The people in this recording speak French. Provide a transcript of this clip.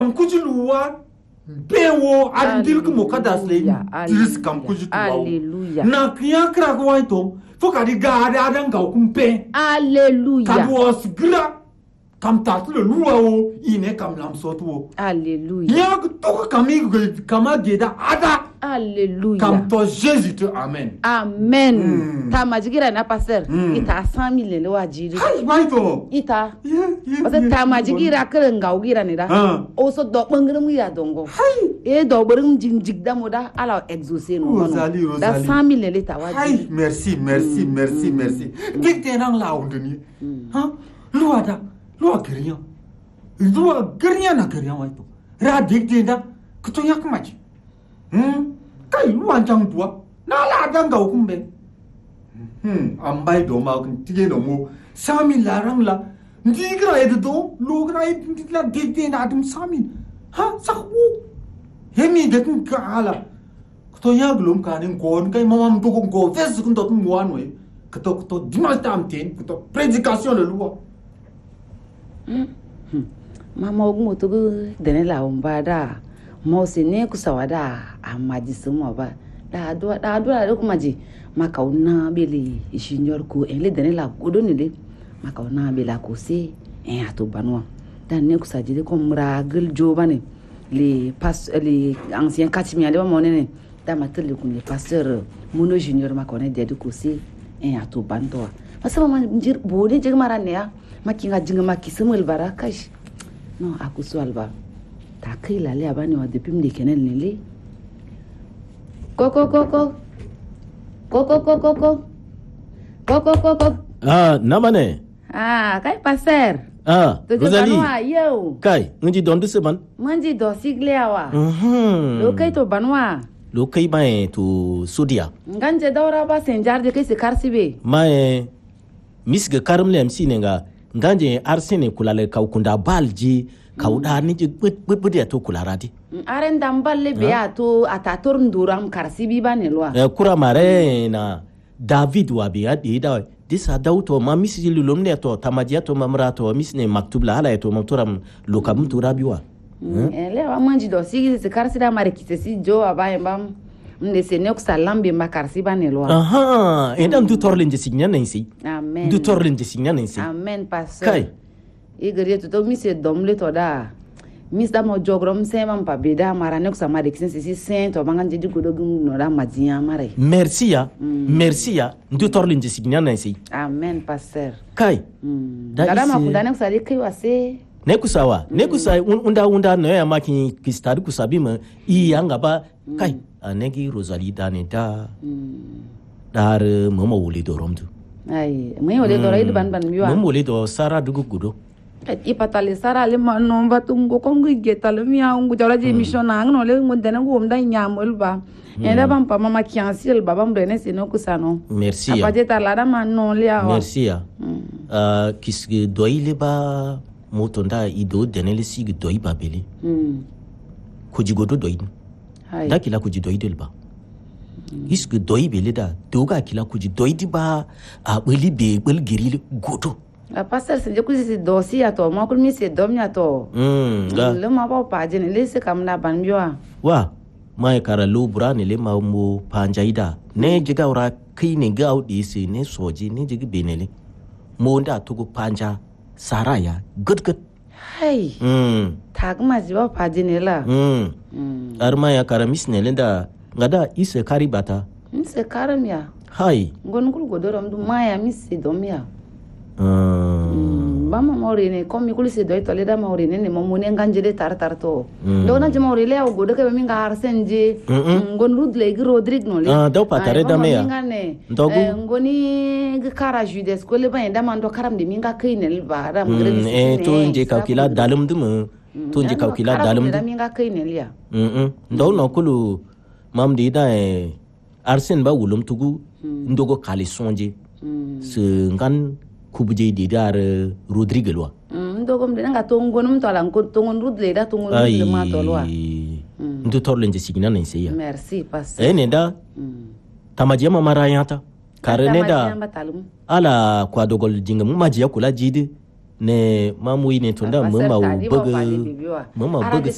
Kujuluwa bewo adil ko mokadas le diris kam kujuluwa na kiya kra ko waito fokadi gade adan ga kumpe Alléluia. kadwas gra kam tatlo luwa ine kam lam sotu Alléluia. yak to kami kama geda ada Alléluia. kam to Jésus te amen Amen. Ta majigira na passer. Ita 100,000 le wajiri. hai waito Ita. Parce ta majigira kren gaugira ni da. O so do bangrum ya dongo. E do bangrum jinjig da moda ala exaucer no. Rosalie. Da 100,000 le ta wajiri. hai merci dikte nang laudeni ha luada luwa gerian na gerian waito ra dikte da kuto yak maji kai luan jang tua na la jang gau kumbe ambai do ma kun tige no mo sami larang la ndigra edo logra la dikte na dum sami ha sakwu hemi de kun ka ala kuto yak lum kanin gon kai mamam to go ves kun to muan we kuto dimal tam ten kuto prédication de loi Mama ogun to dene la umbada. Mo se ne kusawada amaji sumo ba. Da do ko maji makauna beli ishinyor ko ele dene la godo ni le makauna bela ko se ato banwa. Dan ne kusaji ko mura gel jobane les anciens katimia le mo ne da matel ko le pasteur mono junior makone de ko se ato bandoa. Masa mama njir bodi je marane ya makinga jinga makisemel barakash. No, aku soalba. Takai lale abani wa depuis me kenel nele. Koko. Ah, namane. Ah, kai passer. Ah, Rosalie. Yo. Kai, ngi dondu seban. Manji do sigleawa. Lo kai to banwa. Lo kai mai to Sudia. Nganje daura ba senjar de kai se karsibe. Mai misga karamle MC nenga. Nganje arsene kulale kaukunda balji kauda ni bud ya to kularadi aren damballe be ya to atator nduram karsibi banelwa kura mare na David wa be ya da disa dauto ma misji lulumne to tamadia to mamrato misne maktubla hala to mamturam lokam turabiwa ele wa manji do sigi se karsida mare kitesi jo abayembam nde se nek salambe makarsi banelwa aha endam du torlenje signya nansi amen du torlenje signya nansi amen pastor kai igere to mi se domle to da mis da mo jogrom semam pa beda mara nek sa mare kitesi si saint to banganje di godogum no da madia mare merci ya du torlenje signya nansi amen pastor kai da ma kudane sa kai wase nekusawa unda no ya maki kistari kusabima iyanga ba kai anegi Rosalie dane da dar mama wuli do romdu ai mai wole do rai ban miwa mama wuli do sara dugu gudo ipatale sara le manno batungo kongo getale miya ungu jawla je mission no le ngudene ngumda nyamul ba enda bam pa mama kiansil babam rene sino kusano merci ya apaje talada manno le awa merci ya kisge doile ba motonda ido denele sigi doi babeli kujigodo doi da kila kuji doi delba isge doi bele da doga kila kuji doi diba a beli be bel giril godo a passer se je kuzi dosi ya to ma kulmi se dom ya to le ma ba pa je ne le se kam na ban biwa wa mai kara lubra ne le ma mo panjaida ne jiga ura kai ne ga audi se ne soji ne jiga benele mo nda tugo panja saraya good hai tagma jiba pajinela arma ya karamis ne lenda ngada ise karibata ise karamya hai ngon kul godoram du maya misi domya bama maurine komi kul se doy toleda maurine ne momune nganje de tar to do na jama maurine ya godo ke minga harsenje ngon rudle gi rodrigue no le do patare da meya ndogu ngoni kara judes ko le ba enda mando karam de minga kainel ba ram gredi to nje kaukila dalum dum to nje kaukila dalum dum minga kainel ya ndo no kulu mam di da arsen ba wulum tugu ndogo kali sonje se ngan kubuje di dar rodrigue lwa ndogom de nga tongonum to ala ko tongon rudle da tongon rudle ma to lwa ndu torlenje sigina nan sai ya merci pasteur ne da tamajiya mama rayata karene da ala kwa dogol jinga majiya kula jidi ne mamuyi ne tunda mama bugu